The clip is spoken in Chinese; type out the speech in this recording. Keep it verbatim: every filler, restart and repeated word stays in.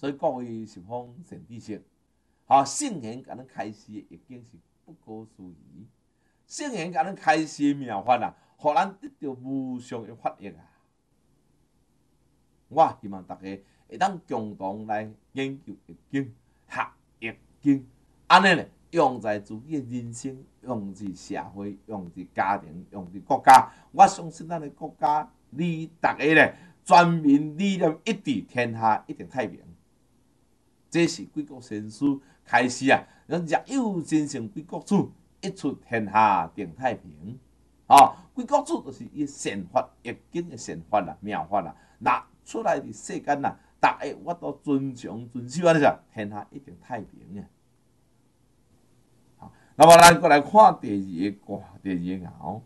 所以各位十方善知识，好，圣贤甲咱开示的已经是不可思议，圣贤甲咱开示的妙法啊，互咱得到无上的法益啊！我希望大家会当共同来研究易经、学易经，安尼咧用在自己的人生，用在社会，用在家庭，用在国家。我相信咱的国家，你大家咧全民理念一致，天下一定太平。这是贵国先师开始啊！咱若有真诚贵国主，一出天下定太平。啊，贵国主就是伊善法易经的善法啦、妙法啦。那出来伫世间啦，大家我都尊重遵守安尼啥，天下一定太平嘅。好，那么咱过来看第二个卦，第二个爻。